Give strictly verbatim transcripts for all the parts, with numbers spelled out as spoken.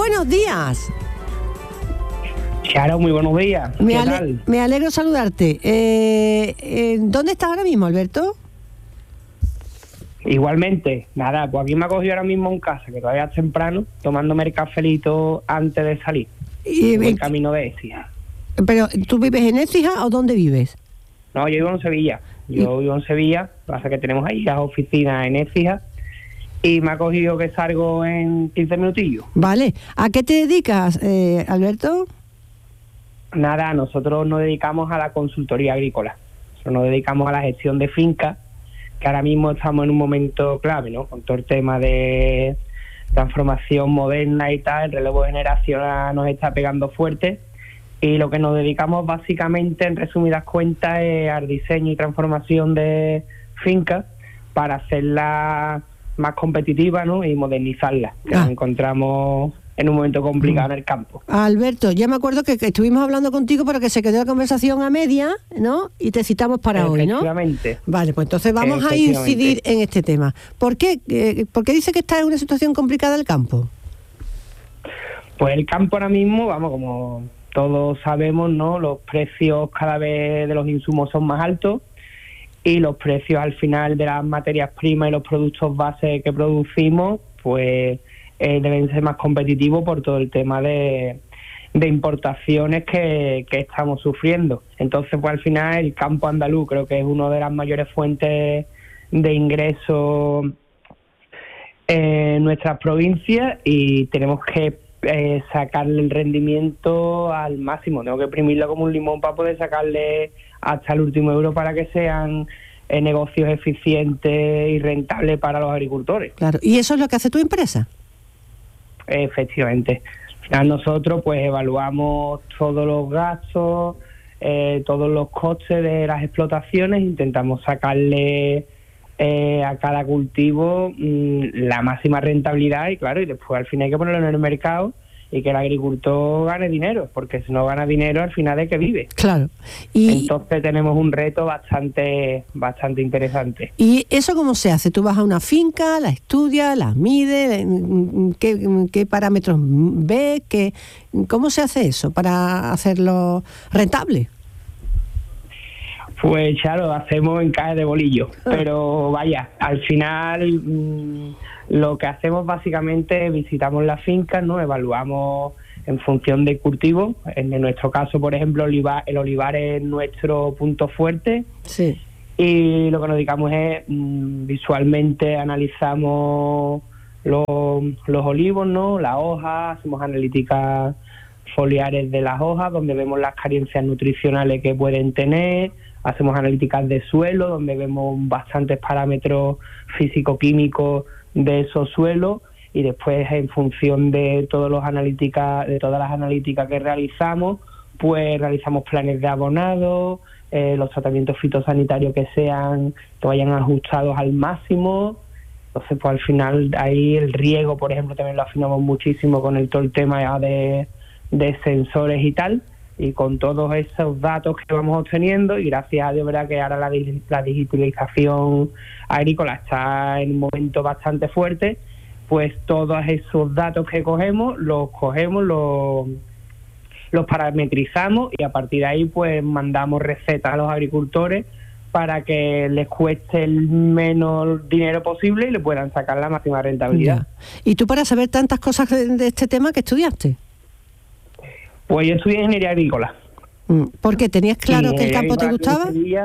buenos días. Charo, muy buenos días. Me, ¿Qué ale- tal? me alegro saludarte. Eh, eh, ¿Dónde estás ahora mismo, Alberto? Igualmente, nada, pues aquí me ha cogido ahora mismo en casa, que todavía es temprano, tomándome el cafelito antes de salir. Y, Voy eh, en camino de Écija. ¿Pero tú vives en Écija o dónde vives? No, yo vivo en Sevilla. Yo vivo en Sevilla, lo que pasa es que tenemos ahí las oficinas en Écija y me ha cogido que salgo en quince minutillos. Vale. ¿A qué te dedicas, eh, Alberto? Nada, nosotros nos dedicamos a la consultoría agrícola. Nosotros nos dedicamos a la gestión de fincas, que ahora mismo estamos en un momento clave, ¿no? Con todo el tema de transformación moderna y tal, el relevo generacional nos está pegando fuerte y lo que nos dedicamos básicamente, en resumidas cuentas, es al diseño y transformación de fincas para hacerlas más competitivas, ¿no? Y modernizarlas, que Ah. nos encontramos en un momento complicado en el campo. Alberto, ya me acuerdo que, que estuvimos hablando contigo, pero que se quedó la conversación a media, ¿no? Y te citamos para hoy, ¿no? Efectivamente. Vale, pues entonces vamos a Efectivamente. incidir en este tema. ¿Por qué, eh, ¿Por qué dice que está en una situación complicada el campo? Pues el campo ahora mismo, vamos, como todos sabemos, ¿no? Los precios cada vez de los insumos son más altos y los precios al final de las materias primas y los productos base que producimos, pues eh, deben ser más competitivos por todo el tema de, de importaciones que, que estamos sufriendo. Entonces, pues al final el campo andaluz creo que es una de las mayores fuentes de ingresos en nuestras provincias y tenemos que eh, sacarle el rendimiento al máximo. Tengo que exprimirlo como un limón para poder sacarle hasta el último euro para que sean eh, negocios eficientes y rentables para los agricultores. Claro. ¿Y eso es lo que hace tu empresa? Efectivamente. Al final nosotros pues evaluamos todos los gastos, eh, todos los costes de las explotaciones, intentamos sacarle eh, a cada cultivo mmm, la máxima rentabilidad y claro, y después al final hay que ponerlo en el mercado y que el agricultor gane dinero, porque si no gana dinero al final de que vive. Claro. Y, Entonces tenemos un reto bastante bastante interesante. ¿Y eso cómo se hace? ¿Tú vas a una finca, la estudias, la mides? ¿Qué, qué parámetros ves? ¿Qué, ¿Cómo se hace eso para hacerlo rentable? Pues claro, hacemos encaje de bolillo, pero vaya, al final mmm, lo que hacemos básicamente es visitamos las fincas, ¿no? Evaluamos en función del cultivo. En nuestro caso, por ejemplo, olivar, el olivar es nuestro punto fuerte. Sí. Y lo que nos dedicamos es mmm, visualmente analizamos los, los olivos, ¿no? Las hojas, hacemos analíticas foliares de las hojas, donde vemos las carencias nutricionales que pueden tener. Hacemos analíticas de suelo, donde vemos bastantes parámetros físico-químicos de esos suelos y después en función de todos los analíticas, de todas las analíticas que realizamos, pues realizamos planes de abonado, eh, los tratamientos fitosanitarios que sean, que vayan ajustados al máximo. Entonces, pues al final ahí el riego, por ejemplo, también lo afinamos muchísimo con el todo el tema de, de sensores y tal. Y con todos esos datos que vamos obteniendo, y gracias a Dios, verdad que ahora la, la digitalización agrícola está en un momento bastante fuerte, pues todos esos datos que cogemos, los cogemos, los, los parametrizamos y a partir de ahí pues mandamos recetas a los agricultores para que les cueste el menos dinero posible y le puedan sacar la máxima rentabilidad. Ya. ¿Y tú, para saber tantas cosas de, de este tema, qué estudiaste? Pues yo estudié ingeniería agrícola. ¿Por qué? ¿Tenías claro que el campo te gustaba?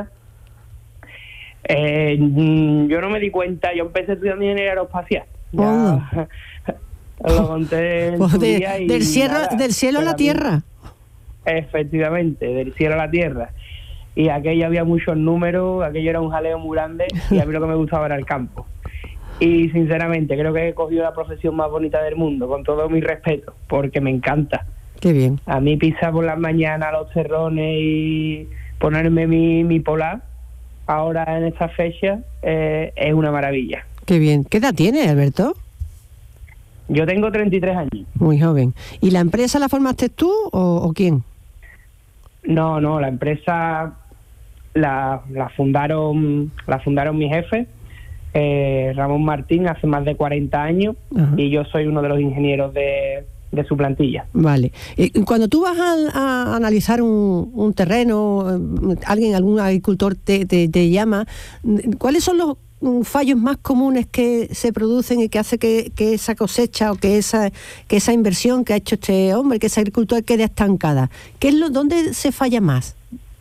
Eh, yo no me di cuenta, yo empecé estudiando ingeniería aeroespacial. Ya, lo conté en pues su de, día y del, cielo, nada, del cielo a la tierra. Efectivamente, del cielo a la tierra. Y aquello había muchos números, aquello era un jaleo muy grande y a mí lo que me gustaba era el campo. Y sinceramente creo que he cogido la profesión más bonita del mundo, con todo mi respeto, porque me encanta. Qué bien. A mí pisar por las mañanas los terrones y ponerme mi, mi polar ahora en esta fecha eh, es una maravilla. Qué bien. ¿Qué edad tienes, Alberto? Yo tengo treinta y tres años. Muy joven. ¿Y la empresa la formaste tú o, o quién? No, no, la empresa la, la fundaron la fundaron mis jefes, eh, Ramón Martín, hace más de cuarenta años. Ajá. Y yo soy uno de los ingenieros de de su plantilla. Vale. Y cuando tú vas a, a analizar un, un terreno, alguien, algún agricultor te, te, te llama, ¿cuáles son los fallos más comunes que se producen y que hace que, que esa cosecha o que esa que esa inversión que ha hecho este hombre, que ese agricultor quede estancada? ¿Qué es lo, dónde se falla más?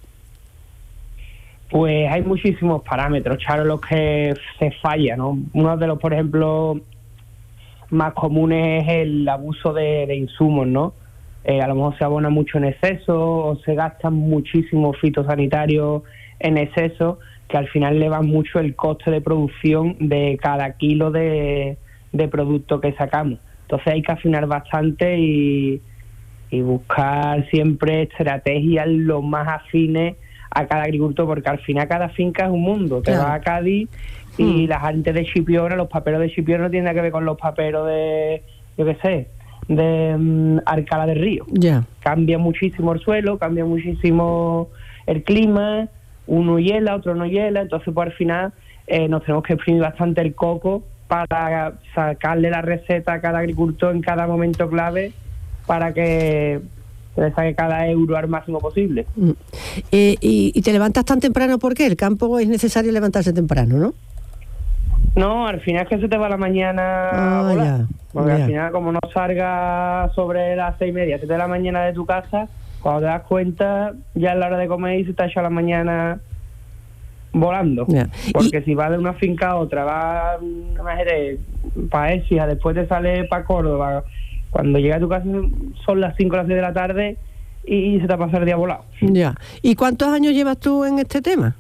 Pues hay muchísimos parámetros, Charo, los que se falla, ¿no? Uno de los, por ejemplo, más comunes es el abuso de, de insumos, ¿no? Eh, a lo mejor se abona mucho en exceso o se gastan muchísimos fitosanitarios en exceso, que al final elevan mucho el coste de producción de cada kilo de, de producto que sacamos. Entonces hay que afinar bastante y, y buscar siempre estrategias lo más afines a cada agricultor, porque al final cada finca es un mundo. Te claro. vas a Cádiz y hmm. la gente de Chipiona, los paperos de Chipiona no tienen nada que ver con los paperos de, yo qué sé, de um, Alcalá del Río. Yeah. Cambia muchísimo el suelo, cambia muchísimo el clima, uno hiela, otro no hiela, entonces pues al final eh, nos tenemos que exprimir bastante el coco para sacarle la receta a cada agricultor en cada momento clave para que se le saque cada euro al máximo posible. Mm. Eh, y, ¿Y te levantas tan temprano? ¿Por qué? El campo es necesario levantarse temprano, ¿no? No, al final es que se te va la mañana ah, a volar. Ya, porque ya. al final, como no salgas sobre las seis y media, siete de la mañana de tu casa, cuando te das cuenta, ya es la hora de comer y se te ha hecho la mañana volando. Ya. Porque y... si vas de una finca a otra, vas para Écija, después te sales para Córdoba, cuando llegas a tu casa son las cinco o las seis de la tarde y se te ha pasado el día volado. Ya. ¿Y cuántos años llevas tú en este tema?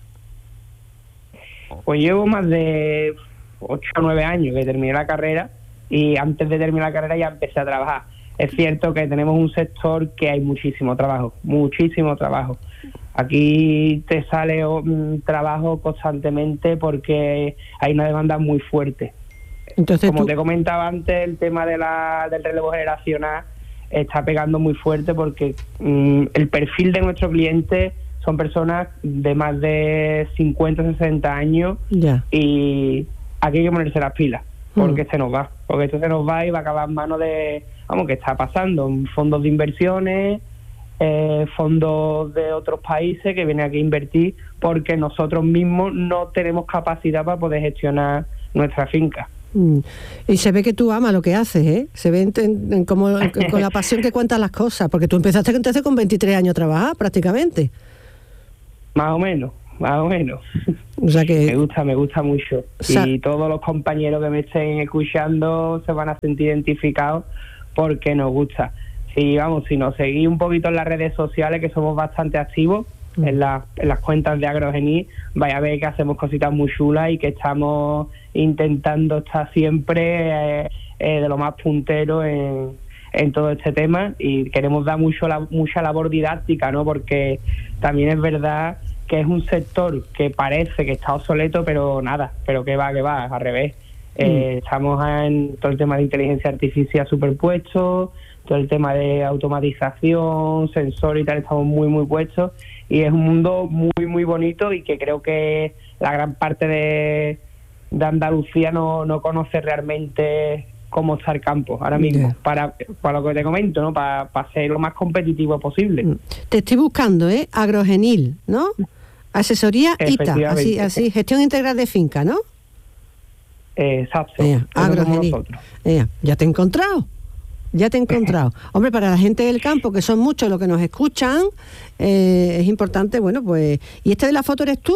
Pues llevo más de ocho o nueve años que terminé la carrera, y antes de terminar la carrera ya empecé a trabajar. Es cierto que tenemos un sector que hay muchísimo trabajo, muchísimo trabajo. Aquí te sale um, trabajo constantemente porque hay una demanda muy fuerte. Entonces, como tú... te comentaba antes, el tema de la, del relevo generacional está pegando muy fuerte porque um, el perfil de nuestro cliente son personas de más de cincuenta, sesenta años, ya. Y aquí hay que ponerse las pilas porque mm. se nos va, porque esto se nos va y va a acabar en manos de, vamos, ¿qué está pasando? Fondos de inversiones, eh, fondos de otros países que vienen aquí a invertir porque nosotros mismos no tenemos capacidad para poder gestionar nuestra finca. Mm. Y se ve que tú amas lo que haces, ¿eh? Se ve en, en, en como, en, con la pasión que cuentas las cosas, porque tú empezaste entonces con veintitrés años a trabajar prácticamente. Más o menos, más o menos. O sea que... Me gusta, me gusta mucho. O sea... Y todos los compañeros que me estén escuchando se van a sentir identificados porque nos gusta. Si, vamos, si nos seguís un poquito en las redes sociales, que somos bastante activos, mm. en, la, en las cuentas de Agrogenil, vais a ver que hacemos cositas muy chulas y que estamos intentando estar siempre eh, eh, de lo más puntero en, en todo este tema, y queremos dar mucho la, mucha labor didáctica, ¿no? Porque también es verdad que es un sector que parece que está obsoleto, pero nada, pero que va, que va, al revés. Mm. Eh, estamos en todo el tema de inteligencia artificial superpuesto, todo el tema de automatización, sensor y tal, estamos muy, muy puestos, y es un mundo muy, muy bonito y que creo que la gran parte de, de Andalucía no, no conoce realmente cómo está el campo ahora mismo, yeah. para, para lo que te comento, ¿no? Para, para ser lo más competitivo posible. Te estoy buscando, ¿eh? Agrogenil, ¿no? Asesoría I T A, así, así, gestión integral de finca, ¿no? Eh, exacto. Yeah, Agrogenil. Yeah, ya te he encontrado. Ya te he encontrado. Hombre, para la gente del campo, que son muchos los que nos escuchan, eh, es importante, bueno, pues... ¿Y este de la foto eres tú?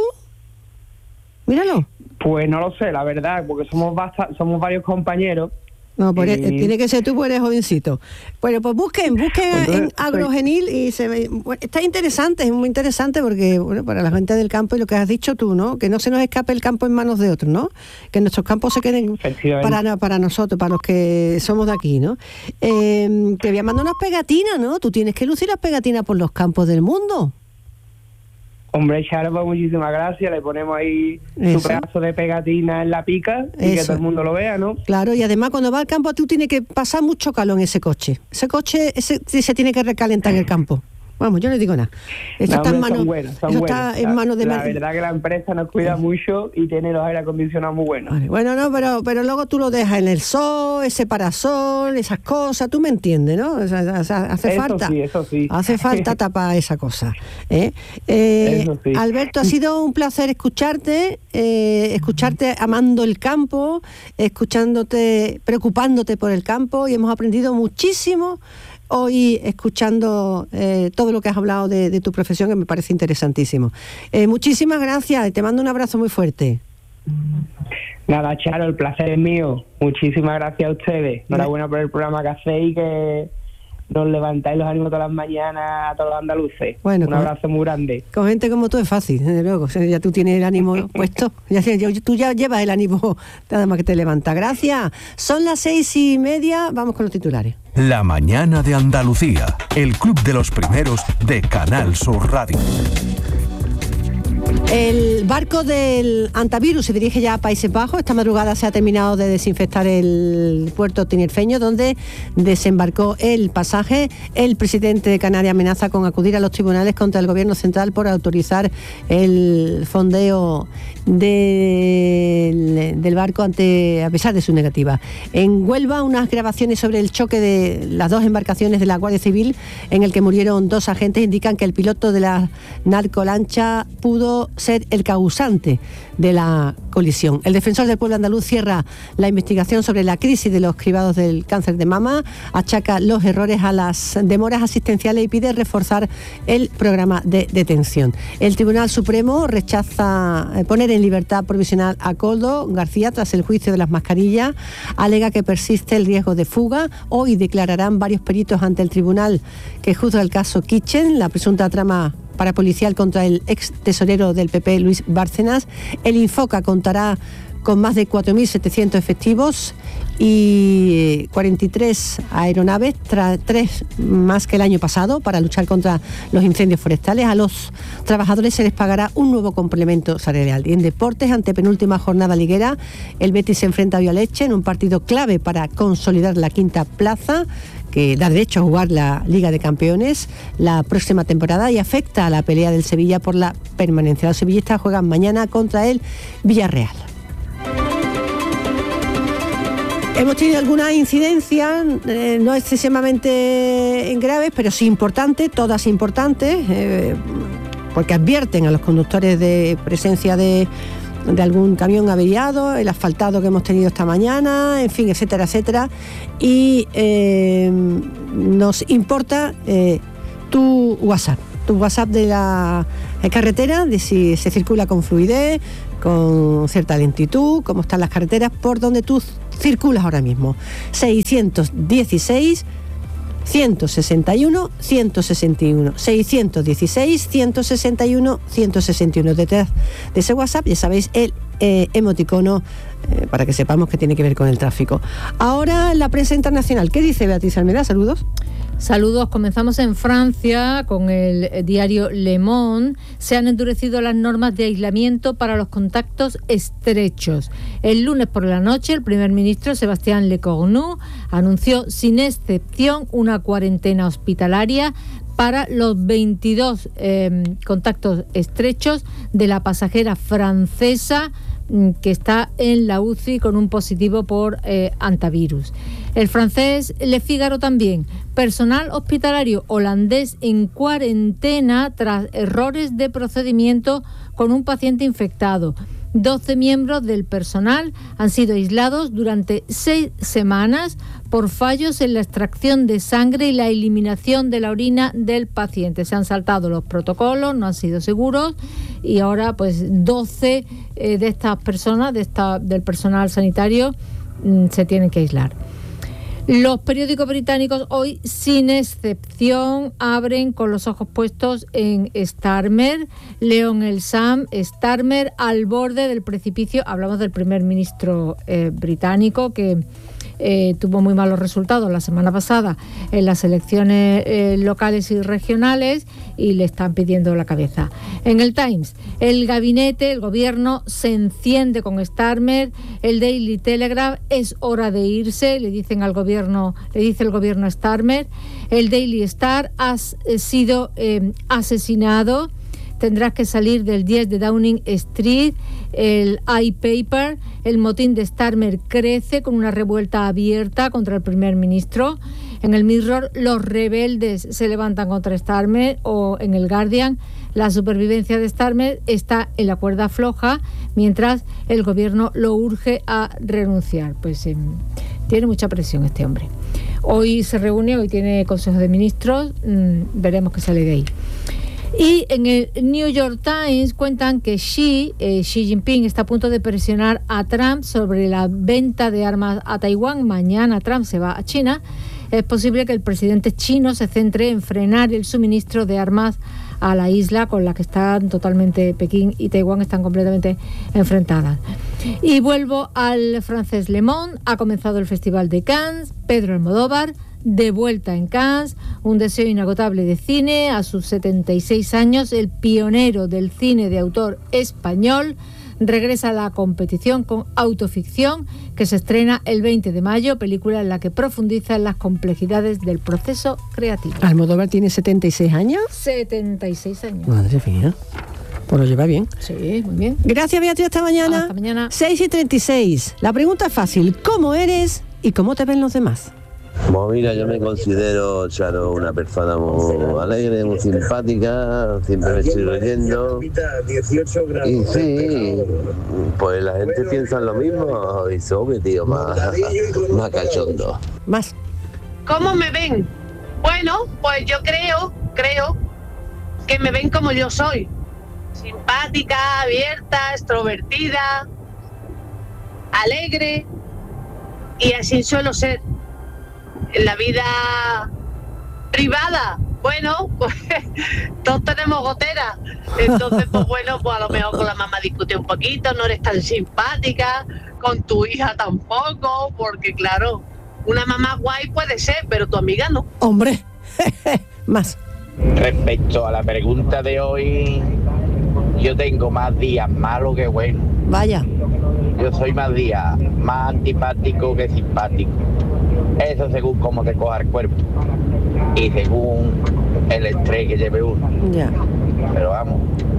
Míralo. Pues no lo sé, la verdad, porque somos bast- somos varios compañeros. No, pues y... tiene que ser tú, porque eres jovencito. Bueno, pues busquen, busquen Entonces, en Agrogenil y se ve, bueno, está interesante, es muy interesante porque, bueno, para la gente del campo y lo que has dicho tú, ¿no? Que no se nos escape el campo en manos de otros, ¿no? Que nuestros campos se queden para, para nosotros, para los que somos de aquí, ¿no? Eh, te voy a mandar unas pegatinas, ¿no? Tú tienes que lucir las pegatinas por los campos del mundo. Hombre, Charva, muchísimas gracias. Le ponemos ahí Eso. su pedazo de pegatina en la pica y Eso. que todo el mundo lo vea, ¿no? Claro, y además cuando va al campo tú tienes que pasar mucho calor en ese coche. Ese coche ese, se tiene que recalentar en el campo. Vamos, yo no digo nada. Eso no, está, en, son mano, buenos, son eso buenos. está en manos de... La, la verdad que la empresa nos cuida mucho y tiene los aire acondicionados muy buenos. Vale, bueno, no, pero, pero luego tú lo dejas en el sol, ese parasol, esas cosas, tú me entiendes, ¿no? O sea, o sea, hace eso falta. Sí, eso sí. Hace falta tapar esa cosa. ¿eh? Eh, eso sí. Alberto, ha sido un placer escucharte, eh, escucharte amando el campo, escuchándote, preocupándote por el campo, y hemos aprendido muchísimo hoy escuchando eh, todo lo que has hablado de, de tu profesión, que me parece interesantísimo. Eh, muchísimas gracias y te mando un abrazo muy fuerte. Nada, Charo, el placer es mío. Muchísimas gracias a ustedes. Enhorabuena por el programa que hacéis y que nos levantáis los ánimos todas las mañanas a todos los andaluces. Bueno, un abrazo muy grande. Con gente como tú es fácil, desde luego. O sea, ya tú tienes el ánimo puesto. Ya, ya, tú ya llevas el ánimo nada más que te levanta. Gracias. Son las seis y media. Vamos con los titulares. La mañana de Andalucía. El club de los primeros de Canal Sur Radio. El barco del antivirus se dirige ya a Países Bajos. Esta madrugada se ha terminado de desinfectar el puerto tinerfeño, donde desembarcó el pasaje. El presidente de Canarias amenaza con acudir a los tribunales contra el gobierno central por autorizar el fondeo del, del barco ante, a pesar de su negativa. En Huelva, unas grabaciones sobre el choque de las dos embarcaciones de la Guardia Civil, en el que murieron dos agentes, indican que el piloto de la narcolancha pudo ser el causante de la colisión. El defensor del pueblo andaluz cierra la investigación sobre la crisis de los cribados del cáncer de mama, achaca los errores a las demoras asistenciales y pide reforzar el programa de detención. El Tribunal Supremo rechaza poner en libertad provisional a Koldo García tras el juicio de las mascarillas, alega que persiste el riesgo de fuga. Hoy declararán varios peritos ante el tribunal que juzga el caso Kitchen, la presunta trama parapolicial contra el ex tesorero del P P, Luis Bárcenas. El Infoca contará con más de cuatro mil setecientos efectivos y cuarenta y tres aeronaves, tra- tres más que el año pasado, para luchar contra los incendios forestales. A los trabajadores se les pagará un nuevo complemento salarial. Y en deportes, ante penúltima jornada liguera, el Betis se enfrenta hoy a Lecce en un partido clave para consolidar la quinta plaza, que da derecho a jugar la Liga de Campeones la próxima temporada y afecta a la pelea del Sevilla por la permanencia. Los sevillistas juegan mañana contra el Villarreal. Hemos tenido algunas incidencias, eh, no excesivamente graves, pero sí importantes, todas importantes, eh, porque advierten a los conductores de presencia de, de algún camión averiado, el asfaltado que hemos tenido esta mañana, en fin, etcétera, etcétera. Y eh, nos importa eh, tu WhatsApp, tu WhatsApp de la carretera, de si se circula con fluidez, con cierta lentitud, cómo están las carreteras por donde tú circulas ahora mismo. seiscientos dieciséis, ciento sesenta y uno, ciento sesenta y uno. seiscientos dieciséis, ciento sesenta y uno, ciento sesenta y uno. Detrás de ese WhatsApp, ya sabéis, el eh, emoticono, eh, para que sepamos que tiene que ver con el tráfico. Ahora la prensa internacional. ¿Qué dice Beatriz Almeda? Saludos. Saludos. Comenzamos en Francia con el diario Le Monde. Se han endurecido las normas de aislamiento para los contactos estrechos. El lunes por la noche, el primer ministro Sébastien Lecornu anunció sin excepción una cuarentena hospitalaria para los veintidós eh, contactos estrechos de la pasajera francesa que está en la U C I con un positivo por eh, antivirus. El francés Le Figaro también. Personal hospitalario holandés en cuarentena tras errores de procedimiento con un paciente infectado. doce miembros del personal han sido aislados durante seis semanas por fallos en la extracción de sangre y la eliminación de la orina del paciente. Se han saltado los protocolos, no han sido seguros y ahora pues doce eh, de estas personas, de esta, del personal sanitario, mm, se tienen que aislar. Los periódicos británicos hoy, sin excepción, abren con los ojos puestos en Starmer. Leo en el Sun, Starmer al borde del precipicio. Hablamos del primer ministro eh, británico que eh, tuvo muy malos resultados la semana pasada en las elecciones eh, locales y regionales y le están pidiendo la cabeza. En el Times, el gabinete, el gobierno se enciende con Starmer. El Daily Telegraph, es hora de irse, le dicen al gobierno, le dice el gobierno a Starmer. El Daily Star, has sido eh, asesinado. Tendrás que salir del diez de Downing Street. El iPaper, el motín de Starmer crece con una revuelta abierta contra el primer ministro. En el Mirror, los rebeldes se levantan contra Starmer. O en el Guardian, la supervivencia de Starmer está en la cuerda floja, mientras el gobierno lo urge a renunciar. Pues eh, tiene mucha presión este hombre. Hoy se reúne, hoy tiene Consejo de Ministros, mmm, veremos qué sale de ahí. Y en el New York Times cuentan que Xi, eh, Xi Jinping está a punto de presionar a Trump sobre la venta de armas a Taiwán. Mañana Trump se va a China. Es posible que el presidente chino se centre en frenar el suministro de armas a la isla, con la que están totalmente Pekín y Taiwán están completamente enfrentadas. Y vuelvo al francés Le Monde. Ha comenzado el Festival de Cannes. Pedro Almodóvar, de vuelta en Cannes, un deseo inagotable de cine. A sus setenta y seis años, el pionero del cine de autor español regresa a la competición con Autoficción, que se estrena el veinte de mayo, película en la que profundiza en las complejidades del proceso creativo. ¿Almodóvar tiene setenta y seis años? setenta y seis años. Madre mía. Pues lo lleva bien. Sí, muy bien. Gracias, Beatriz, hasta mañana. Hasta mañana. seis y treinta y seis. La pregunta es fácil. ¿Cómo eres y cómo te ven los demás? Bueno, mira, yo me considero, Charo, una persona muy alegre, muy simpática, siempre me estoy riendo. Y sí, pues la gente piensa en lo mismo y soy mi tío más, más cachondo. Más. ¿Cómo me ven? Bueno, pues yo creo, creo que me ven como yo soy. Simpática, abierta, extrovertida, alegre, y así suelo ser. En la vida privada, bueno, pues todos tenemos goteras. Entonces, pues bueno, pues a lo mejor con la mamá discute un poquito, no eres tan simpática, con tu hija tampoco, porque claro, una mamá guay puede ser, pero tu amiga no. Hombre, más. Respecto a la pregunta de hoy, yo tengo más días malos que buenos. Vaya. Yo soy más días más antipático que simpático. Eso según cómo te coja el cuerpo y según el estrés que lleve uno. Ya. Pero vamos,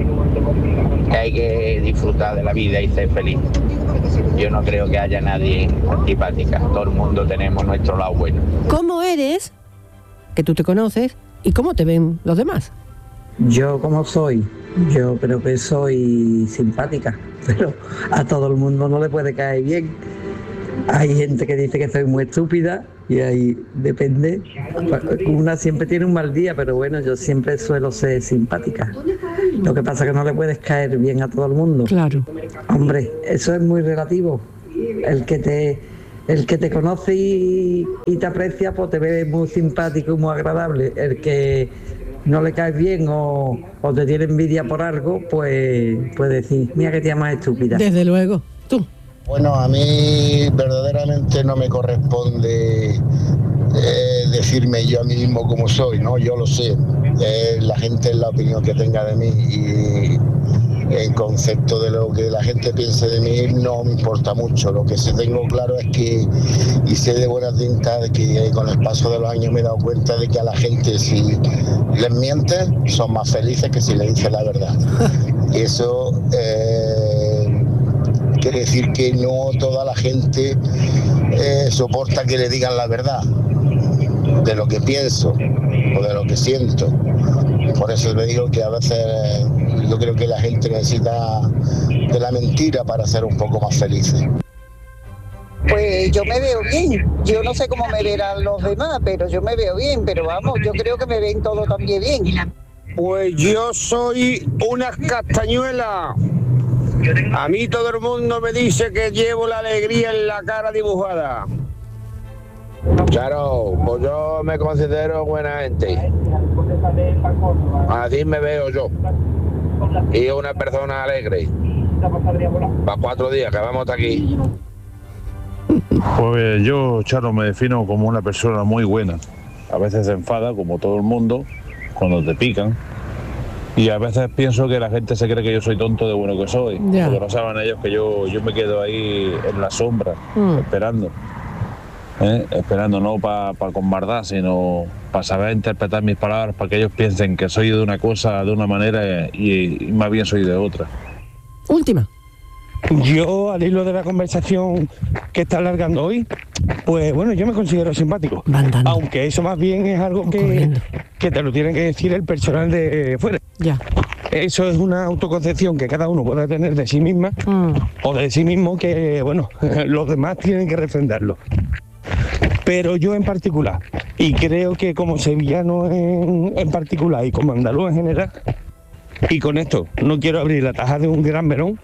que hay que disfrutar de la vida y ser feliz. Yo no creo que haya nadie antipática. Todo el mundo tenemos nuestro lado bueno. ¿Cómo eres? Que tú te conoces. ¿Y cómo te ven los demás? Yo como soy, yo creo que soy simpática, pero a todo el mundo no le puede caer bien. Hay gente que dice que soy muy estúpida y ahí depende. Una siempre tiene un mal día, pero bueno, yo siempre suelo ser simpática. Lo que pasa es que no le puedes caer bien a todo el mundo. Claro. Hombre, eso es muy relativo. El que te, el que te conoce y, y te aprecia, pues te ve muy simpático y muy agradable. El que no le caes bien o, o te tiene envidia por algo, pues puede decir, mira que tía más estúpida. Desde luego. Tú. Bueno, a mí verdaderamente no me corresponde eh, decirme yo a mí mismo cómo soy, ¿no? Yo lo sé. Eh, la gente es la opinión que tenga de mí y en concepto de lo que la gente piense de mí no me importa mucho. Lo que sí tengo claro es que, y sé de buena tinta, de que con el paso de los años me he dado cuenta de que a la gente, si les mientes, son más felices que si les dices la verdad. Y eso eh, quiere decir que no toda la gente eh, soporta que le digan la verdad de lo que pienso o de lo que siento. Por eso le digo que a veces yo creo que la gente necesita de la mentira para ser un poco más felices. Pues yo me veo bien, yo no sé cómo me verán los demás, pero yo me veo bien, pero vamos, yo creo que me ven todos también bien. Pues yo soy una castañuela. A mí todo el mundo me dice que llevo la alegría en la cara dibujada. Claro, pues yo me considero buena gente. Así me veo yo. Y una persona alegre. Para cuatro días que vamos hasta aquí. Pues yo, Charo, me defino como una persona muy buena. A veces se enfada, como todo el mundo, cuando te pican. Y a veces pienso que la gente se cree que yo soy tonto de bueno que soy. Ya. Porque no saben ellos que yo, yo me quedo ahí en la sombra, Mm. esperando. ¿eh? Esperando, no para pa con maldad, sino para saber interpretar mis palabras, para que ellos piensen que soy de una cosa de una manera y, y más bien soy de otra. Última. Yo, al hilo de la conversación que está alargando hoy, pues bueno, yo me considero simpático. Aunque eso más bien es algo que, que te lo tiene que decir el personal de fuera. Ya. Eso es una autoconcepción que cada uno puede tener de sí misma mm. o de sí mismo que, bueno, los demás tienen que refrendarlo. Pero yo en particular, y creo que como sevillano en, en particular y como andaluz en general, y con esto no quiero abrir la taja de un gran melón,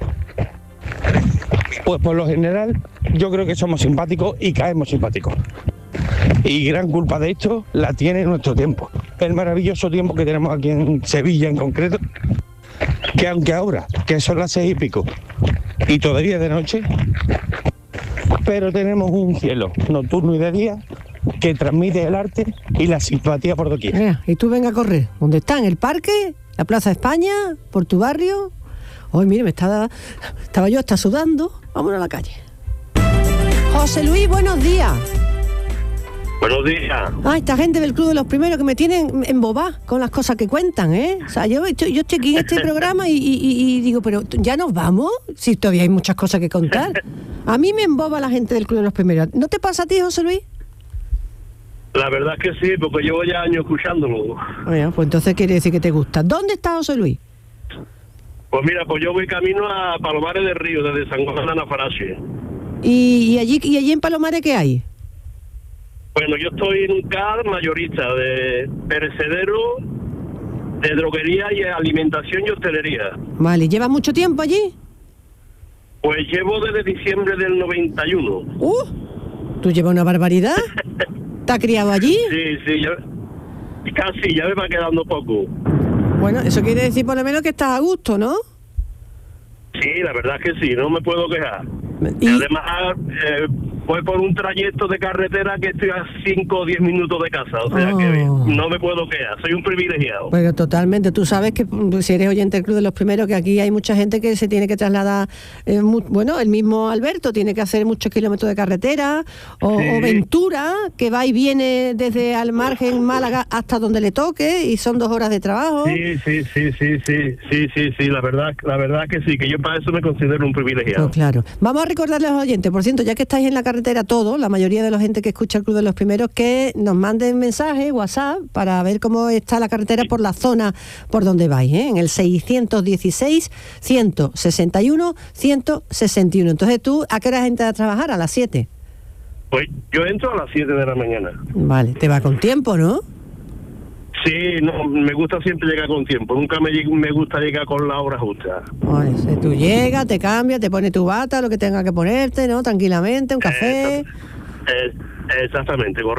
pues por lo general yo creo que somos simpáticos y caemos simpáticos. Y gran culpa de esto la tiene nuestro tiempo, el maravilloso tiempo que tenemos aquí en Sevilla en concreto, que aunque ahora, que son las seis y pico, y todavía de noche, pero tenemos un cielo nocturno y de día que transmite el arte y la simpatía por doquier. Mira, y tú venga a correr. ¿Dónde está? ¿En el parque? ¿La Plaza España? ¿Por tu barrio? Hoy, mire, me estaba, estaba yo hasta sudando. Vámonos a la calle. José Luis, buenos días. Buenos días. Ah, esta gente del Club de los Primeros que me tienen embobada con las cosas que cuentan, ¿eh? O sea, yo estoy, yo estoy aquí en este programa y, y, y, y digo, pero ¿ya nos vamos? Si todavía hay muchas cosas que contar. A mí me emboba la gente del Club de los Primeros. ¿No te pasa a ti, José Luis? La verdad es que sí, porque llevo ya años escuchándolo. Bueno, pues entonces quiere decir que te gusta. ¿Dónde está José Luis? Pues mira, pues yo voy camino a Palomares del Río, desde San Juan de Anafarache. ¿Y, y, allí, ¿Y allí en Palomares qué hay? Bueno, yo estoy en un C A R mayorista de perecedero, de droguería y alimentación y hostelería. Vale, ¿llevas mucho tiempo allí? Pues llevo desde diciembre del noventa y uno. ¡Uh! ¿Tú llevas una barbaridad? ¿Te has criado allí? Sí, sí, ya, casi, ya me va quedando poco. Bueno, eso quiere decir por lo menos que estás a gusto, ¿no? Sí, la verdad es que sí, no me puedo quejar. Y además, eh, voy por un trayecto de carretera que estoy a cinco o diez minutos de casa, o sea oh. que no me puedo quejar, soy un privilegiado. Bueno, totalmente, tú sabes que si eres oyente del Club de los Primeros, que aquí hay mucha gente que se tiene que trasladar, eh, muy, bueno, el mismo Alberto tiene que hacer muchos kilómetros de carretera, o, sí. o Ventura, que va y viene desde al margen Málaga hasta donde le toque, y son dos horas de trabajo. Sí, sí, sí, sí, sí, sí, sí, sí, la verdad, la verdad que sí, que yo para eso me considero un privilegiado. Pues claro. Vamos a recordarles a los oyentes, por cierto, ya que estáis en la carretera todos, la mayoría de la gente que escucha el Club de los Primeros, que nos manden mensajes, WhatsApp, para ver cómo está la carretera por la zona por donde vais, ¿eh? En el seiscientos dieciséis, ciento sesenta y uno, ciento sesenta y uno. Entonces tú, ¿a qué hora entras a trabajar? ¿A las siete? Pues yo entro a las siete de la mañana. Vale, te va con tiempo, ¿no? Sí, no, me gusta siempre llegar con tiempo, nunca me, me gusta llegar con la hora justa. Bueno, si tú llegas, te cambias, te pones tu bata, lo que tenga que ponerte, ¿no? Tranquilamente, un café. Eh, exactamente, correcto.